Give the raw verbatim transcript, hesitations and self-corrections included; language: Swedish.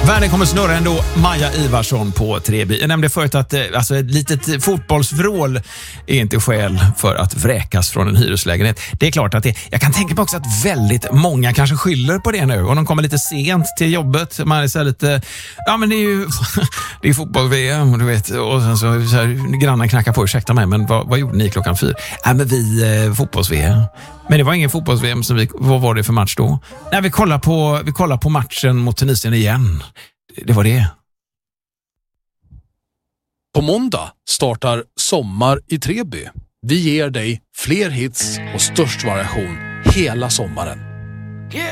Världen kommer snurra ändå. Maja Ivarsson på Treby. Jag nämnde förut att alltså, ett litet fotbollsvrål är inte skäl för att vräkas från en hyreslägenhet. Det är klart att det, jag kan tänka mig också att väldigt många kanske skyller på det nu. Och de kommer lite sent till jobbet. Man är så här lite, ja men det är ju det är fotboll-V M, du vet. Och sen så, så här, grannen knackar på, ursäkta mig, men vad, vad gjorde ni klockan fyra? Ja men vi, eh, fotbolls-V M. Men det var ingen fotbolls-V M, som vi, vad var det för match då? Nej, vi kollar på, vi kollar på matchen mot Tunisien igen. Det var det. På måndag startar Sommar i Treby. Vi ger dig fler hits och störst variation hela sommaren.